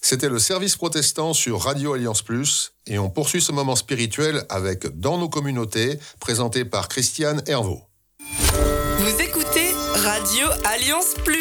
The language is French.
C'était le service protestant sur Radio Alliance Plus et on poursuit ce moment spirituel avec Dans nos communautés, présenté par Christiane Hervaux. Vous écoutez Radio Alliance Plus.